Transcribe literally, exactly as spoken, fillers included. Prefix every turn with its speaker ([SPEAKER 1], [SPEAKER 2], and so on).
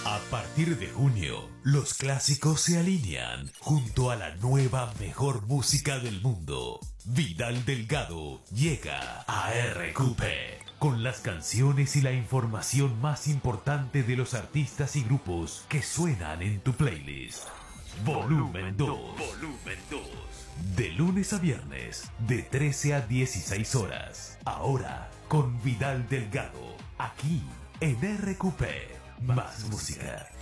[SPEAKER 1] A partir de junio, los clásicos se alinean junto a la nueva mejor música del mundo. Vidal Delgado llega a R Q P con las canciones y la información más importante de los artistas y grupos que suenan en tu playlist. Volumen dos. Volumen dos. De lunes a viernes, de trece a dieciséis horas. Ahora, con Vidal Delgado, aquí en R Q P. Más música.